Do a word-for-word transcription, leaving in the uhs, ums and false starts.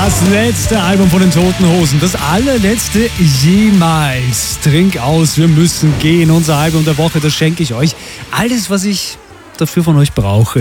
Das letzte Album von den Toten Hosen. Das allerletzte jemals. Trink aus, wir müssen gehen. Unser Album der Woche, das schenke ich euch. Alles, was ich dafür von euch brauche.